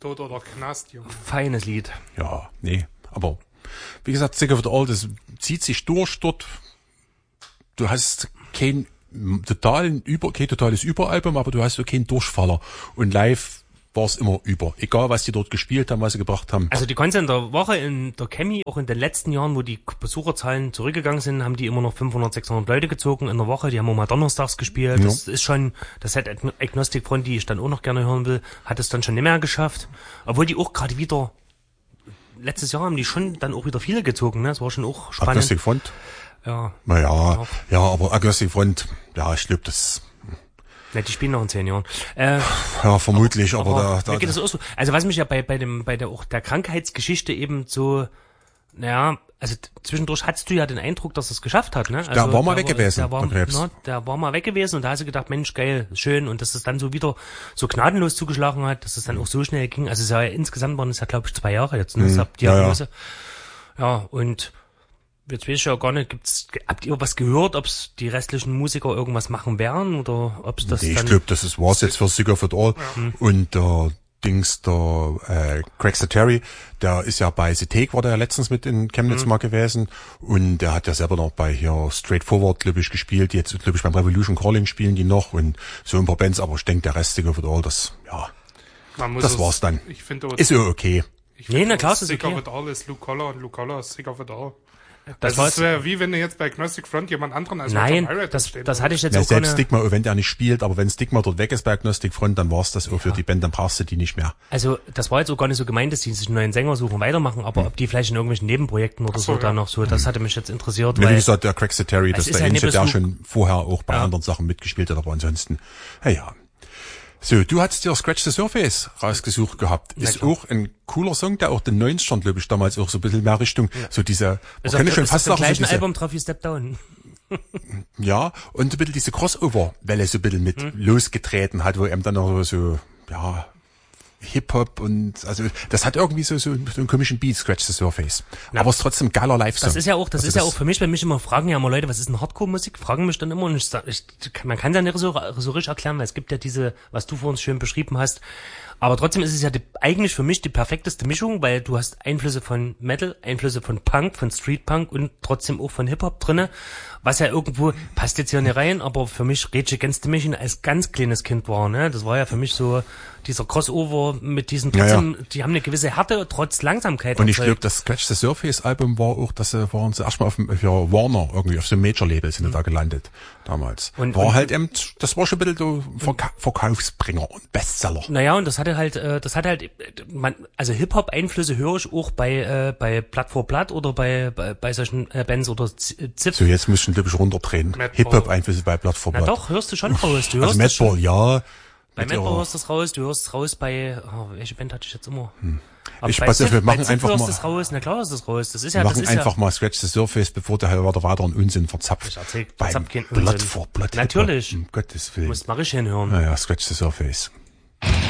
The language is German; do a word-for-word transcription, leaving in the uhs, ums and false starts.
Tod oder Knast, Junge. Feines Lied. Ja, nee, aber wie gesagt, Sick of It All, das zieht sich durch dort. Du hast kein totalen Über, kein totales Überalbum, aber du hast so keinen Durchfaller. Und live war es immer über. Egal, was die dort gespielt haben, was sie gebracht haben. Also die Konzerte in der Woche in der Chemie, auch in den letzten Jahren, wo die Besucherzahlen zurückgegangen sind, haben die immer noch fünfhundert, sechshundert Leute gezogen in der Woche. Die haben auch mal donnerstags gespielt. Ja. Das ist schon, das hat Agnostic Front, die ich dann auch noch gerne hören will, hat es dann schon nicht mehr geschafft. Obwohl die auch gerade wieder, letztes Jahr haben die schon dann auch wieder viele gezogen, ne? Das war schon auch spannend. Agnostic Front? Ja. Naja, ja. ja, aber Agnostic Front, ja, ich glaube, das... Ne, die spielen noch in zehn Jahren. Äh, ja, vermutlich, aber, aber, aber da, da, geht das auch so. Also was mich ja bei bei dem bei der auch der Krankheitsgeschichte eben so, naja, also t- zwischendurch hattest du ja den Eindruck, dass er es geschafft hat, ne? Also, der war mal weg war, gewesen, der war, der Krebs. Na, der war mal weg gewesen und da hast du gedacht, Mensch, geil, schön, und dass es dann so wieder so gnadenlos zugeschlagen hat, dass es dann auch so schnell ging. Also es ja, insgesamt waren es ja, glaube ich, zwei Jahre jetzt, ne? Mhm. Diagnose. Ja, ja. ja, und jetzt weiß ich ja gar nicht, gibt's, habt ihr was gehört, ob's die restlichen Musiker irgendwas machen werden oder ob's das nee, dann... ich glaube, das ist, war's jetzt für Sick of It All. Ja. Und der Dings, der äh, Craig Seteri, der ist ja bei Sitek, war der ja letztens mit in Chemnitz mhm. mal gewesen, und der hat ja selber noch bei hier Straightforward, glaube ich, gespielt. Jetzt, glaube ich, beim Revolution Calling spielen die noch und so ein paar Bands, aber ich denke, der Rest Sick of It All, das, ja, das war's dann. Ich finde, ist ja okay. Ich nee, na klar, ist Sick okay. of It All ist Luke Collar und Luke Collar ist Sick of It All. Das, das ist wie wenn du jetzt bei Agnostic Front jemand anderen als Nein, das, das hatte ich jetzt ja, auch selbst keine... Stigma, wenn der nicht spielt, aber wenn Stigma dort weg ist bei Agnostic Front, dann war's das auch ja. für die Band, dann brauchst du die nicht mehr. Also das war jetzt auch gar nicht so gemeint, dass die sich einen neuen Sänger suchen, weitermachen, aber hm. ob die vielleicht in irgendwelchen Nebenprojekten oder so, so ja. da noch so, das hatte mich jetzt interessiert. Ja, weil wie gesagt, der Craig Seteri, das ist der Einzige, der schon vorher auch bei ja. anderen Sachen mitgespielt hat, aber ansonsten, ja, ja. So, du hattest dir Scratch the Surface rausgesucht gehabt. Ist klar. auch ein cooler Song, der auch den neunzigern, glaube ich, damals auch so ein bisschen mehr Richtung, ja. so diese, man kann schon fast sagen, so diese... Album drauf wie Step Down. Ja, und ein bisschen diese Crossover-Welle so ein bisschen mit hm. losgetreten hat, wo eben dann noch so, ja, Hip-Hop und, also, das hat irgendwie so, so, so einen komischen Beat, Scratch the Surface. Na, aber es ist trotzdem geiler Live-Song. Das ist ja auch, das also ist das ja auch für mich, wenn mich immer fragen, ja, mal Leute, was ist denn Hardcore-Musik? Fragen mich dann immer und ich sag, ich, man kann es ja nicht so, so richtig erklären, weil es gibt ja diese, was du vor uns schön beschrieben hast. Aber trotzdem ist es ja die, eigentlich für mich die perfekteste Mischung, weil du hast Einflüsse von Metal, Einflüsse von Punk, von Street Punk und trotzdem auch von Hip-Hop drinne. Was ja irgendwo, passt jetzt hier nicht rein, aber für mich Rage Against the Machine als ganz kleines Kind war, ne? Das war ja für mich so dieser Crossover mit diesen trotzdem, ja, ja. die haben eine gewisse Härte trotz Langsamkeit. Und ich glaube, das Scratch the Surface Album war auch, dass sie waren sie erstmal auf dem, für Warner irgendwie, auf so einem Major-Label sind mhm. da gelandet, damals. Und, war und, halt eben, das war schon ein bisschen so Verka- Verkaufsbringer und Bestseller. Naja, und das hatte halt, äh, das hatte halt, man, also Hip-Hop-Einflüsse höre ich auch bei, äh, bei Blood for Blood oder bei, bei, bei solchen äh, Bands oder Zip. So, jetzt müssen wir, glaube ich, runterdrehen. Hip-Hop-Einflüsse bei Blood for Blood. Na doch, hörst du schon raus. Du also hörst Madball, ja. Bei Madball hörst du es raus, du hörst es raus bei, oh, welche Band hatte ich jetzt immer? Hm. Ich passe auf, wir machen einfach mal. Du hörst es raus, na klar hörst du es raus. Das ist ja, wir machen das ist einfach ja, mal Scratch the Surface, bevor der halt weiter weiter einen Unsinn verzapft. Ich erzähl, beim verzapft keinen Blood Unsinn. for Blood. Natürlich. Um Gottes Willen. Du musst mal richtig hinhören. Naja, Scratch the Surface.